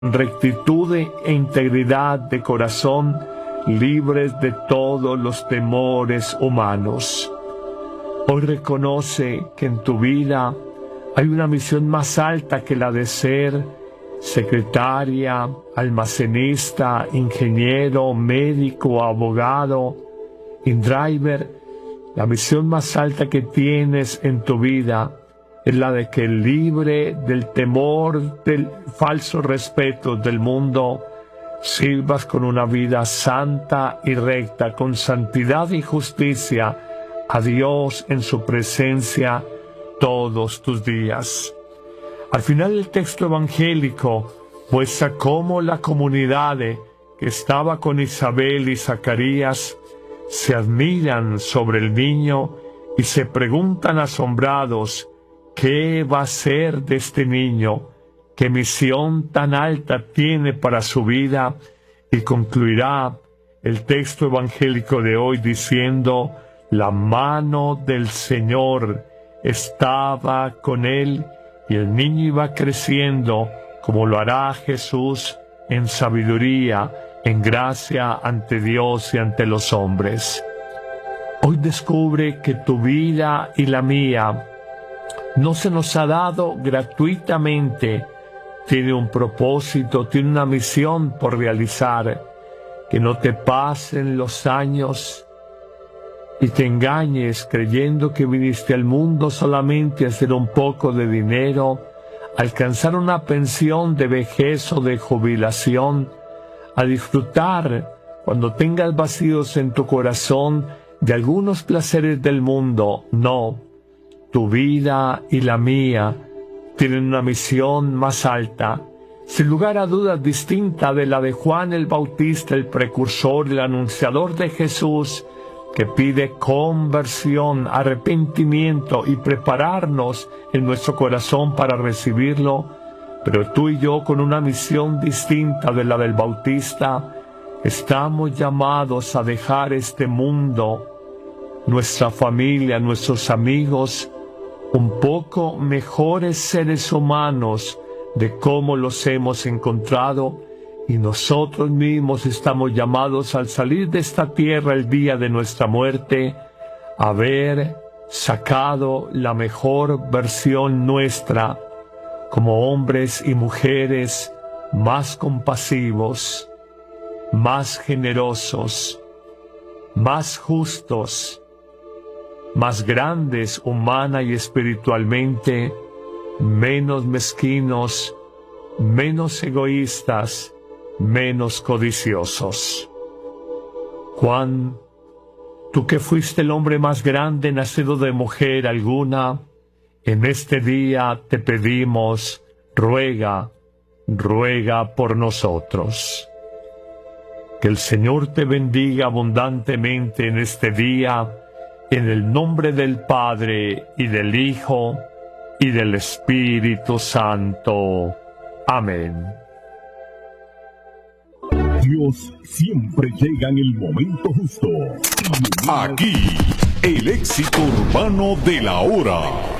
rectitud e integridad de corazón, libres de todos los temores humanos. Hoy reconoce que en tu vida hay una misión más alta que la de ser secretaria, almacenista, ingeniero, médico, abogado, InDriver. La misión más alta que tienes en tu vida es la de que, libre del temor, del falso respeto del mundo, sirvas con una vida santa y recta, con santidad y justicia, a Dios en su presencia todos tus días. Al final del texto evangélico muestra cómo la comunidad que estaba con Isabel y Zacarías se admiran sobre el niño y se preguntan asombrados: ¿qué va a ser de este niño? ¿Qué misión tan alta tiene para su vida? Y concluirá el texto evangélico de hoy diciendo: la mano del Señor estaba con él, y el niño iba creciendo, como lo hará Jesús, en sabiduría, en gracia ante Dios y ante los hombres. Hoy descubre que tu vida y la mía no se nos ha dado gratuitamente. Tiene un propósito, tiene una misión por realizar. Que no te pasen los años y te engañes creyendo que viniste al mundo solamente a hacer un poco de dinero, alcanzar una pensión de vejez o de jubilación, a disfrutar, cuando tengas vacíos en tu corazón, de algunos placeres del mundo. No, tu vida y la mía tienen una misión más alta, sin lugar a dudas distinta de la de Juan el Bautista, el precursor, el anunciador de Jesús, que pide conversión, arrepentimiento y prepararnos en nuestro corazón para recibirlo. Pero tú y yo, con una misión distinta de la del Bautista, estamos llamados a dejar este mundo, nuestra familia, nuestros amigos, un poco mejores seres humanos de cómo los hemos encontrado, y nosotros mismos estamos llamados, al salir de esta tierra el día de nuestra muerte, a haber sacado la mejor versión nuestra, como hombres y mujeres más compasivos, más generosos, más justos, más grandes humana y espiritualmente, menos mezquinos, menos egoístas, menos codiciosos. Juan, tú que fuiste el hombre más grande nacido de mujer alguna, en este día te pedimos, ruega, ruega por nosotros. Que el Señor te bendiga abundantemente en este día, en el nombre del Padre, y del Hijo, y del Espíritu Santo. Amén. Dios siempre llega en el momento justo. Aquí, el éxito urbano de la hora.